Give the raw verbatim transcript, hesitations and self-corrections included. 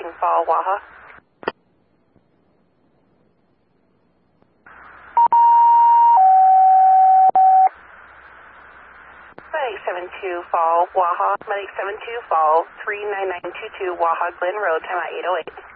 approaching Fall, Waha. Medic seven two Fall, Waha. Medic seven two Fall, three nine nine two two Waha Glen Road, time at eight oh eight.